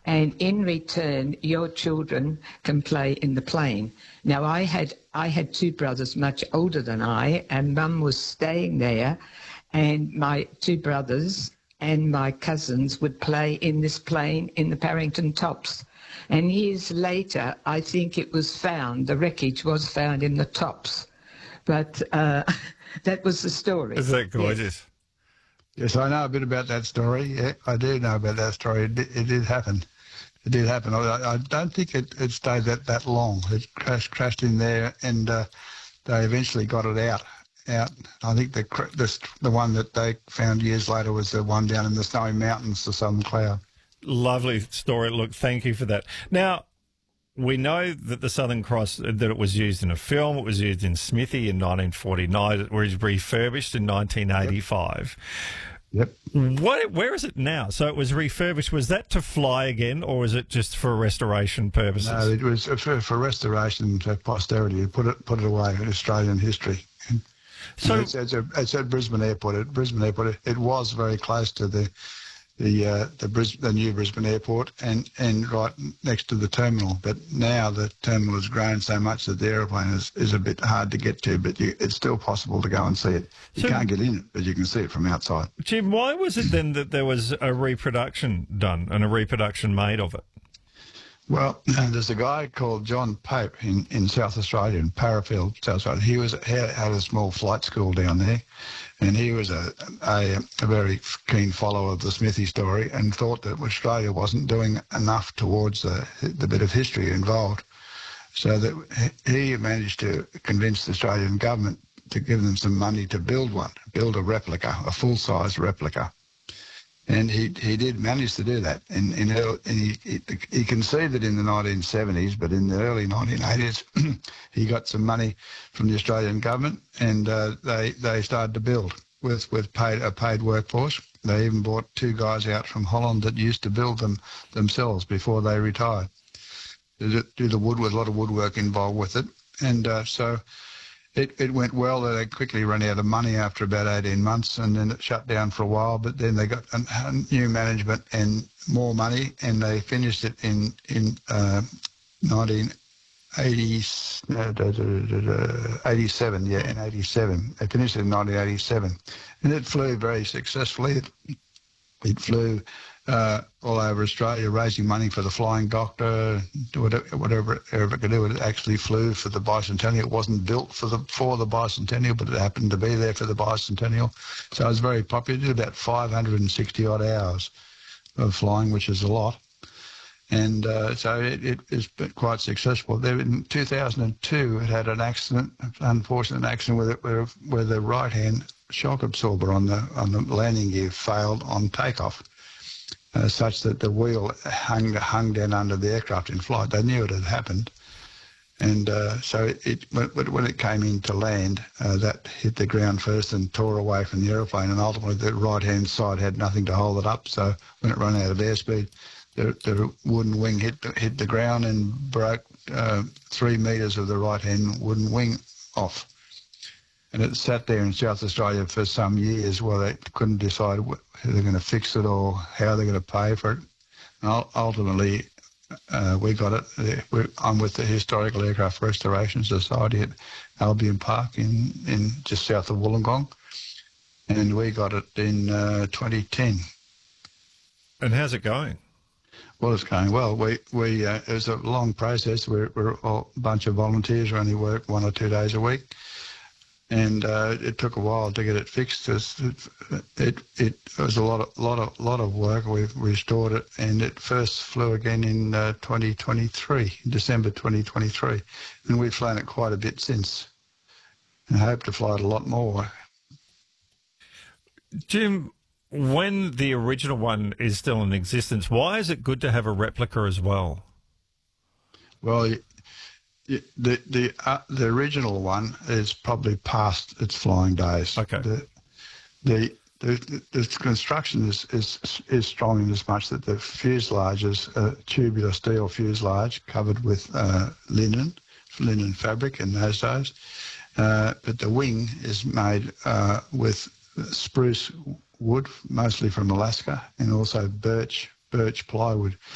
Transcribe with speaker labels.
Speaker 1: and in return, your children can play in the plane. Now, I had two brothers much older than I, and Mum was staying there, and my two brothers and my cousins would play in this plane in the Parrington Tops. And years later, I think it was found, the wreckage was found in the Tops. But that was the story.
Speaker 2: Is that gorgeous?
Speaker 3: Yes, I know a bit about that story. Yeah, I do know about that story. It did happen. It did happen. I don't think it stayed that long. It crashed in there, and they eventually got it out. I think the one that they found years later was the one down in the Snowy Mountains, the Southern Cloud.
Speaker 2: Lovely story. Look, thank you for that. Now, we know that the Southern Cross, that it was used in a film. It was used in Smithy in 1949. It was refurbished in 1985.
Speaker 3: Yep.
Speaker 2: Where is it now? So it was refurbished. Was that to fly again, or was it just for restoration purposes?
Speaker 3: No, it was for restoration, for posterity. Put it away in Australian history. So it's at Brisbane Airport. At Brisbane Airport, it was very close to the new Brisbane Airport and right next to the terminal. But now the terminal has grown so much that the aeroplane is a bit hard to get to, but it's still possible to go and see it. You can't get in it, but you can see it from outside.
Speaker 2: Jim, why was it then that there was a reproduction done and a reproduction made of it?
Speaker 3: Well, there's a guy called John Pope in South Australia, in Parafield, South Australia. He had a small flight school down there, and he was a very keen follower of the Smithy story and thought that Australia wasn't doing enough towards the bit of history involved. So that he managed to convince the Australian government to give them some money to build a replica, a full-size replica. And he did manage to do that. And he conceived it in the 1970s, but in the early 1980s, he got some money from the Australian government, and they started to build with a paid workforce. They even brought two guys out from Holland that used to build them themselves before they retired. Do the wood with a lot of woodwork involved with it, and so. It went well. They quickly ran out of money after about 18 months, and then it shut down for a while. But then they got a new management and more money, and they finished it in 1987. Yeah, in 87. They finished it in 1987, and it flew very successfully. It flew all over Australia, raising money for the Flying Doctor, whatever it could do. It actually flew for the bicentennial. It wasn't built for the bicentennial, but it happened to be there for the bicentennial. So it was very popular. It did about 560-odd hours of flying, which is a lot. And so it is quite successful. There, in 2002, it had an accident, unfortunate accident, where the right-hand shock absorber on the landing gear failed on takeoff. Such that the wheel hung down under the aircraft in flight. They knew it had happened, and so when it came in to land, that hit the ground first and tore away from the aeroplane, and ultimately the right-hand side had nothing to hold it up. So when it ran out of airspeed, the wooden wing hit the ground and broke 3 metres of the right-hand wooden wing off. And it sat there in South Australia for some years while they couldn't decide whether they're going to fix it or how they're going to pay for it. And ultimately, we got it. I'm with the Historical Aircraft Restoration Society at Albion Park in just south of Wollongong, and we got it in 2010.
Speaker 2: And how's it going?
Speaker 3: Well, it's going well. It was a long process. We're a bunch of volunteers who only work 1 or 2 days a week. And it took a while to get it fixed. It was a lot of work. We've restored it, and it first flew again in 2023, December 2023, and we've flown it quite a bit since, and hope to fly it a lot more.
Speaker 2: Jim, when the original one is still in existence, why is it good to have a replica as well?
Speaker 3: Well, the original one is probably past its flying days.
Speaker 2: Okay.
Speaker 3: The construction is strong in as much that the fuselage is a tubular steel fuselage covered with linen fabric in those days, but the wing is made with spruce wood, mostly from Alaska, and also birch plywood.